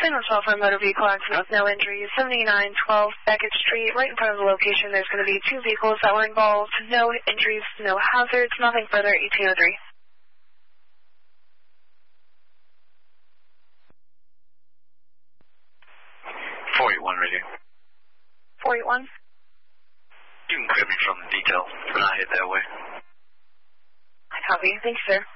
San Rafael motor vehicle accident, no injuries, 7912 Beckett Street, right in front of the location. There's going to be 2 vehicles that were involved, no injuries, no hazards, nothing further, 1803. 481 radio. 481? You can clear me from detail when I hit that way. I copy. Thanks, sir.